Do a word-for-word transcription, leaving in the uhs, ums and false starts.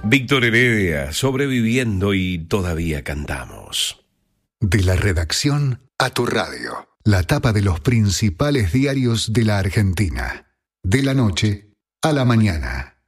Víctor Heredia, sobreviviendo y todavía cantamos. De la redacción a tu radio. La tapa de los principales diarios de la Argentina. De la noche a la mañana.